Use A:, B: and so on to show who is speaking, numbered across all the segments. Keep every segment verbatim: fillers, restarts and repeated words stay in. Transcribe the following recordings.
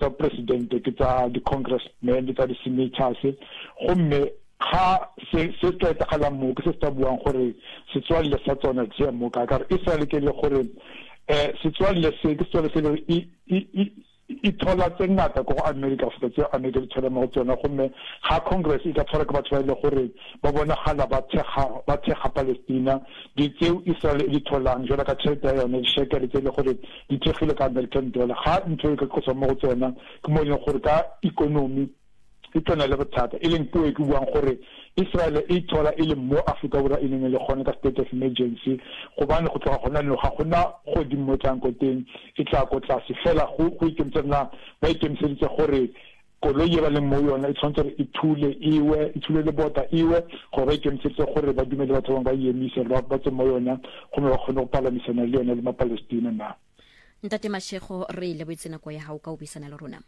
A: tsa president ke tsa di congressmen tsa di senators gomme ha se se tla kala mo ke se tsa buang gore se tswalla sa tsona tse mo ka ka Israel ke le gore eh se tswalla se ke tswalla se i i i thola tsengata go America fo tse America di thola mo tsona gomme ha congress e ka thola ka batho ba ile gore ba bona hala ba thega ba thega Palestina di tseo Israel di tholang jona ka tsheta yone di shekere tse le gore di thegile ka American dollar ha ntho ke go tswa mo tsona ke mo ile gore ka economy e tsona le bothata e leng puo e buang gore Israel e thola e le mo Africa Borwa e neng le gone ka state of emergency go bana go tloga gona le ga gona go di motlang go teng e tla go tla se fela go go ikemtsena ba ikemseditse gore koloi ye ba le mo yona e tshwanetse e thule iwe e thule le bota iwe go ba ikemseditse gore ba dumele batho ba yemise ba ba tse mo yona go me ba khona go palamisana le yona le ma Palestina na
B: Ntate Mashego re ile boitsena go ya ha o ka ubisana le rona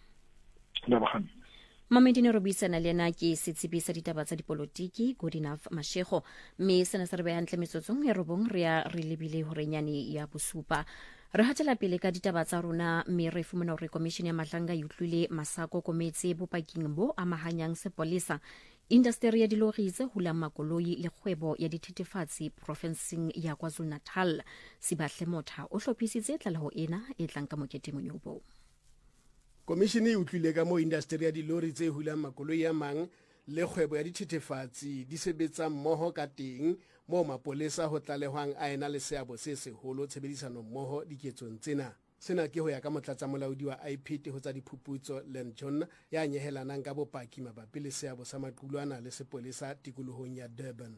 A: la bagane
B: Mamedine ro buisana le ena ke setsibisa ditaba tsa dipolotiki Good Enough Mashego mme sena se re ba hantle metsotsong ya robong re ya re lebile hore nyane ya bosupa re hatela pele ka ditaba tsa rona mme re fumana hore commission ya matlanga e utlwile masako kometse bopaking bo amahanyang sepolesa industry ya dilori tse hulang makoloi le kgwebo ya dithethefatsi provinceng ya KwaZulu-Natal Sibahle Motha o hlophisitse tlaleho ena e tlang ka mokete monyobo
C: Komishini e utlwile ka mo industry ya dilori tse hulang makoloi a mang le kgwebo ya dithethefatsi di sebetsa mmoho ka teng mo mapolesa ho tlalehwang a ena le seabo se seholo tshebedisano mmoho diketsong tsena sena ke ho ya ka motlatsa molaodi wa I P T ho tsa diphuputso Len John ya nyehelanang ka bopaki mabapi le seabo sa maqulwana le sepolesa tikolohong ya Durban.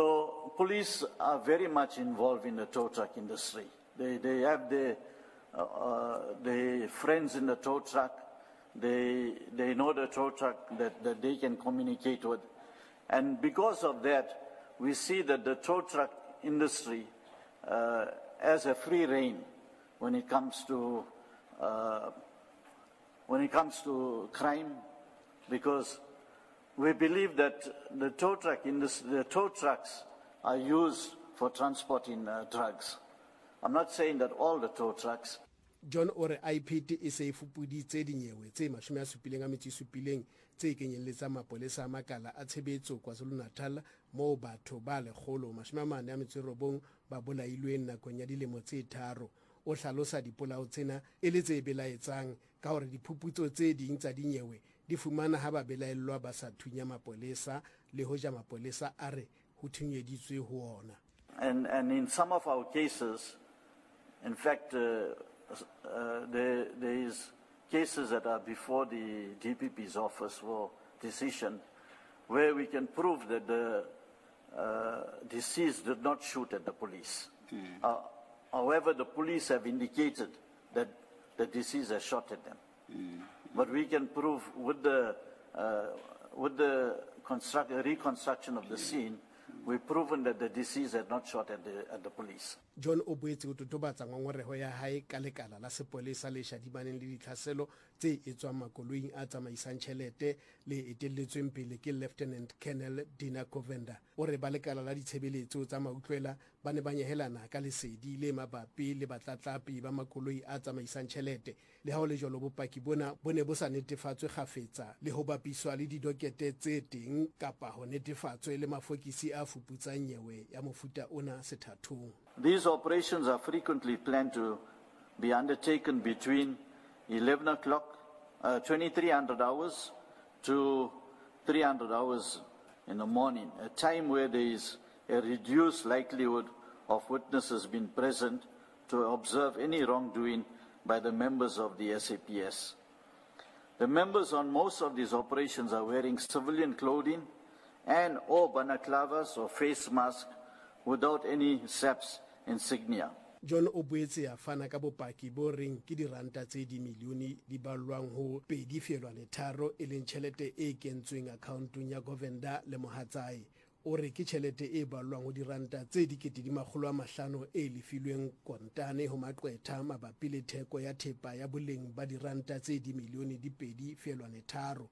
D: So police are very much involved in the tow truck industry. They they have the Uh, uh, the friends in the tow truck, they they know the tow truck that, that they can communicate with. And because of that, we see that the tow truck industry uh, has a free rein when it comes to uh, when it comes to crime, because we believe that the tow truck industry, the tow trucks are used for transporting uh, drugs. I'm not saying that all the tow trucks.
C: John ore I P T e se fupuditse dinyewe tse mashome a supileng a metsi supileng tse kenyelletsa mapolesa a makala a tshebetso KwaZulu-Natal mo batho ba lekgolo mashome a mane a metsi robong ba bolailweng nakong ya dilemo tse tharo o hlalosa dipolao tsena e le tse belaetsang ka hore diphuputso tse ding tsa dinyewe di fumana ha ba belaellwa ba sa thunya mapolesa le hoja mapolesa a re ho thunyeditswe ho ona.
D: And and in some of our cases, in fact, uh, uh, there, there is cases that are before the D P P's office for decision where we can prove that the uh, deceased did not shoot at the police. Mm. Uh, however, the police have indicated that the deceased has shot at them. Mm. But we can prove with the, uh, with the construct, reconstruction of the scene, we've proven that the deceased had not shot at the, at the police.
C: John Obuetse o totobatsa ngongoreho ya hae ka lekala la sepolesa le shadibaneng le ditlhaselo tse etswang makoloing a tsamaisang tjhelete le etelletsweng pele ke Lieutenant Colonel Dina Covenda o re ba lekala la ditshebeletso tsa mautlwela ba ne ba nyehelana ka lesedi le mabapi le batlatlapi ba makoloi a tsamaisang tjhelete le ha o le jolo bopaki bona bo ne bo sa netefatswe kgafetsa le ho bapiswa le didokete tse teng kapa ho netefatswe le mafokisi a fuputsang nyewe ya mofuta ona sethathong.
D: These operations are frequently planned to be undertaken between eleven o'clock, uh, twenty-three hundred hours to three hundred hours in the morning, a time where there is a reduced likelihood of witnesses being present to observe any wrongdoing by the members of the S A P S. The members on most of these operations are wearing civilian clothing and or balaclavas or face masks without any S A P S insignia.
C: John Obuetse a fana ka bopaki bo reng ke diranta tse di milione di balwang ho pedi felwa le tharo e leng tjhelete e kentsweng accountong ya Govenda le mohatsae o re ke tjhelete e balwang ho diranta tse dikete di makgolo a mahlano e lefilweng kontane ho maqwetha mabapi le theko ya thepa ya boleng ba diranta tse di milione di pedi felwa le tharo ho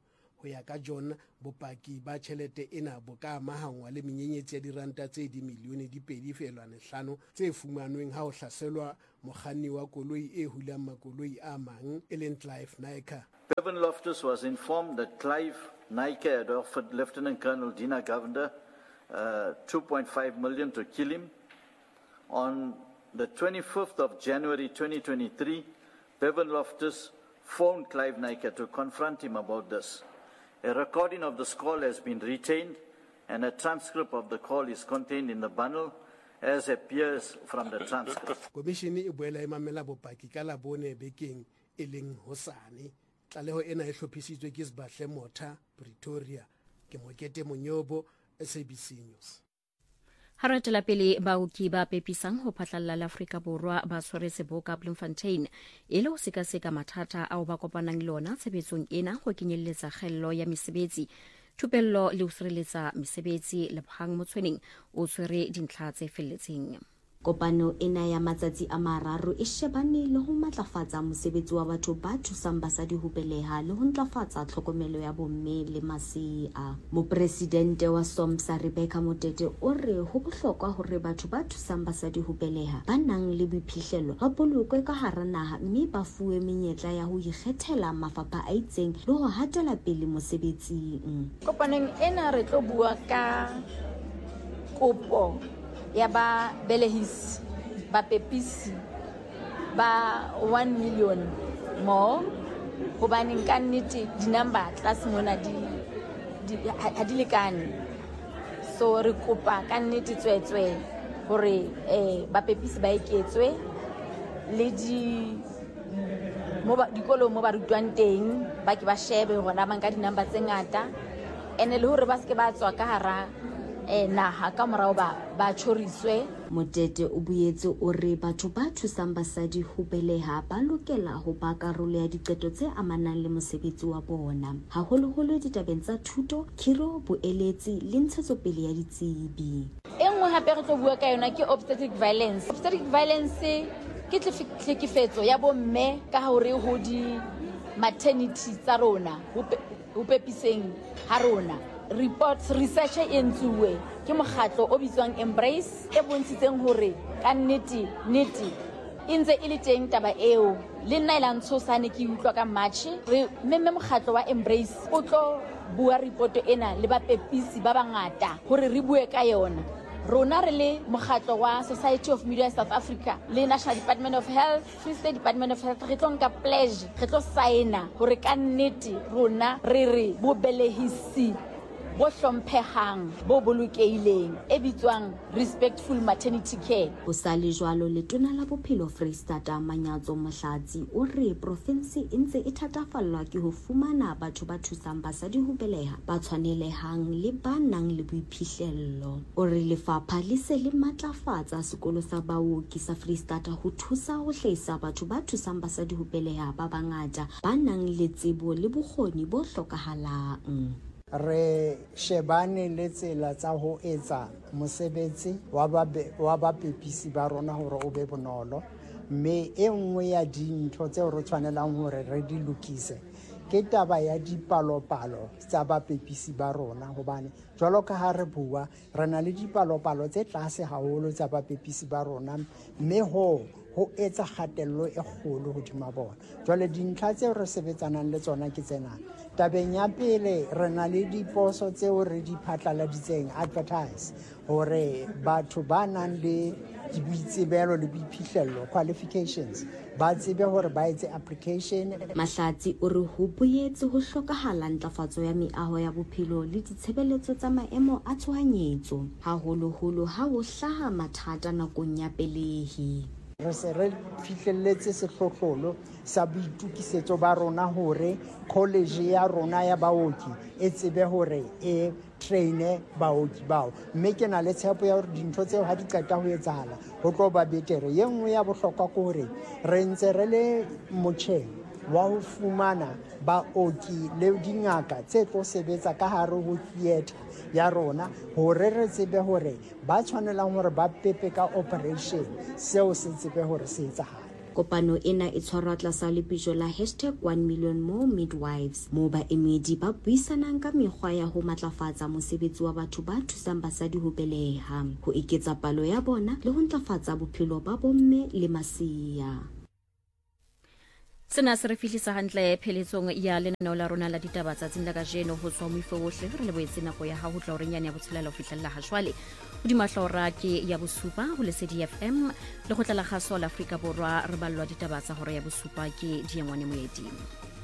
C: ho ya ka John bopaki ba tjhelete ena bo ka amahangwa le menyenyetsi ya diranta tse di milione di pedi felwane hlano tse fumanweng ha ho hlaselwa mokganni wa koloi e hulang makoloi a mang e leng Clive Naicker.
D: Bevan Loftus was informed that Clive Naicker had offered Lieutenant Colonel Dina Govender uh, two point five million to kill him. On the twenty-fifth of January twenty twenty-three, Bevan Loftus phoned Clive Naicker to confront him about this. A recording of this call has been retained, and a transcript of the call is contained in the bundle, as appears from the transcript.
C: Commission e boela e mamela bopaki ka la bone bekeng e leng hosane. Tlaleho ena e hlophisitswe ke Sebahle Motha, Pretoria. Ke Mokete Monyobo, S A B C News.
B: Ha re tla pele baoki ba pepisang ho phatlalla la Afrika Borwa ba tshwere Seboka Bloemfontein e le ho sekaseka mathata ao ba kopanang le ona tshebetsong ena ho kenyelletsa kgello ya mesebetsi, thupello le ho sireletsa mesebetsi. Lebhang Motshweneng o tshwere dintlha tse felletseng.
E: Kopano ena ya matsatsi a mararo e shebane le ho matlafatsa mosebetsi wa batho ba thusang basadi ho beleha le ho ntlafatsa tlhokomelo ya bomme le masea. Mopresidente wa SOMSA Rebecca Motete o re ho bohlokwa hore batho ba thusang basadi ho beleha ba nang le boiphihlelo ba bolokwe ka hara naha, mme ba fuwe menyetla ya ho ikgethela mafapha a itseng le ho hatela pele mosebetsing.
F: Kopanong ena re tlo bua ka kopo ya ba belehisi ba pepisi ba one million mo hobane ka nnete di number tlase mona di ha di lekane, so re kopa ka nnete tswetswe hore eh ba pepisi ba eketswe le di mo ba dikolo mo ba rutwang teng ba ke ba shebe hona ba nka di number tse ngata ene le hore ba se ke ba tswa ka hara e naha ka morao ba ba choriswe.
E: Motete o boetse o re batho ba thusang basadi ho beleha ba lokela ho ba karolo ya diqeto tse amanang le mosebetsi wa bona, haholoholo ditabeng tsa thuto, khiro, boeletsi le ntshetsopele ya ditsebi.
F: E nngwe hape re tlo bua ka yona ke obstetric violence. Obstetric violence ke tlhekefetso ya bomme ka hore ho di maternity tsa rona ho pepiseng ha rona. Reports research e entsuwe ke mokgatlo o bitswang Embrace e bontshitseng hore ka nnete nnete intse e le teng taba eo. Le nna ila ntshosane ke utlwa ka March re memme mokgatlo wa Embrace o tlo bua report ena le ba pepisi ba bangata hore re bue ka yona. Rona re le mokgatlo wa Society of Media South Africa le National Department of Health, Free State Department of Health, re tlo nka pledge, re tlo signa hore ka nnete rona re re bo belehisi bo hlomphehang bo bolokeileng e bitswang respectful maternity care.
E: O sa le jwalo letona la bophelo Freistata Manyatso Mohlatsi o re province e ntse e thatafallwa ke ho fumana batho ba thusang basadi ho beleha ba tshwanelehang le ba nang le boiphihlello. O re lefapha le se le matlafatsa sekolo sa baoki sa Freistata ho thusa ho hlahisa batho ba thusang basadi ho beleha ba bangata ba nang le tsebo le bokgoni bo hlokahalang.
G: Re shebane le tsela tsa ho etsa mosebetsi wa ba wa ba pepisi ba rona hore o be bonolo, mme e nngwe ya dintho tse re tshwanelang hore re di lokise ke taba ya dipalopalo tsa ba pepisi ba rona, hobane jwalo ka ha re bua re na le dipalopalo tse tlase haholo tsa ba pepisi ba rona, mme ho ho etsa kgatello e kgolo hodima bona. Jwale dintlha tseo re sebetsanang le tsona ke tsena. Tabeng ya pele re na le diposo tseo re di phatlaladitseng advertise hore batho ba nang le boitsebelo le boiphihlello qualifications ba tsebe hore ba etse application.
E: Mahlatsi o re ho boetse ho hlokahala ntlafatso ya meaho ya bophelo le ditshebeletso tsa maemo a tshohanyetso, haholoholo ha ho hlaha mathata nakong ya pelehi.
G: Re se re fihlelletse sehlohlolo sa boitukisetso ba rona hore college ya rona ya baoki e tsebe hore e traine baoki bao, mme ke na le tshepo ya hore dintho tseo ha di qeta ho etsahala ho tlo ba betere. Ye nngwe ya bohlokwa ke hore re ntse re le motjheng wa ho fumana baoki le dingaka tse tlo sebetsa ka hare ho theatre ya rona hore re tsebe hore ba tshwanelang hore ba pepe ka operation seo se tsebe hore se etsahala.
E: Kopano ena e tshwarwa tlasa lepitso la hashtag one million more midwives moo baemedi ba buisanang ka mekgwa ya ho matlafatsa mosebetsi wa batho ba thusang basadi ho beleha, ho eketsa palo ya bona le ho ntlafatsa bophelo ba bomme le masia.
B: Sena se re fihlisa hantle pheletsong ya lenaneo la rona la ditaba tsatsing la kajeno ho tswa moifo ohle re leboetse nako ya ha ho tla hore nyane ya botshelela ho fihlella ha jwale hodima hlora ke ya bosupa ho Lesedi F M le go tla la kgaso la Afrika Borwa re ballwa ditaba tsa hore ya bosupa ke Diengwane Moeding.